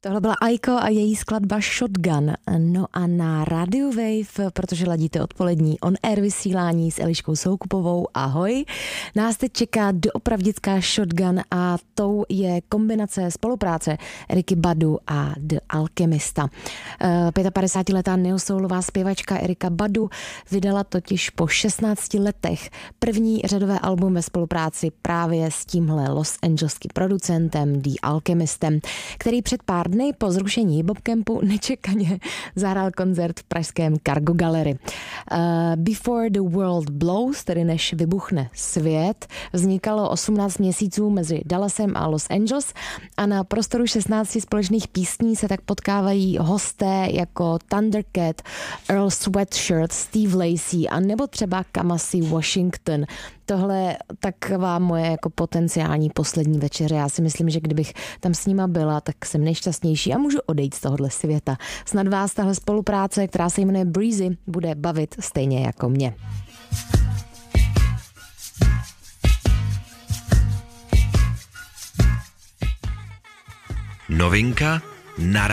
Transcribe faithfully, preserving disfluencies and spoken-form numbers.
Tohle byla Aiko a její skladba Shotgun. No a na Radio Wave, protože ladíte odpolední on-air vysílání s Eliškou Soukupovou, ahoj, nás teď čeká doopravdická Shotgun a tou je kombinace spolupráce Eriky Badu a The Alchemista. padesátipětiletá neosoulová zpěvačka Erika Badu vydala totiž po šestnácti letech první řadové album ve spolupráci právě s tímhle Los Angeleským producentem The Alchemistem, který před pár dny po zrušení Bobcampu nečekaně zahrál koncert v pražském Cargo Gallery. Uh, Before the World Blows, tedy než vybuchne svět, vznikalo osmnáct měsíců mezi Dallasem a Los Angeles a na prostoru šestnácti společných písní se tak potkávají hosté jako Thundercat, Earl Sweatshirt, Steve Lacy a nebo třeba Kamasi Washington. Tohle je taková moje jako potenciální poslední večeře. Já si myslím, že kdybych tam s nima byla, tak jsem nejšťastnější a můžu odejít z tohohle světa. Snad vás tahle spolupráce, která se jmenuje Breezy, bude bavit stejně jako mě. Novinka na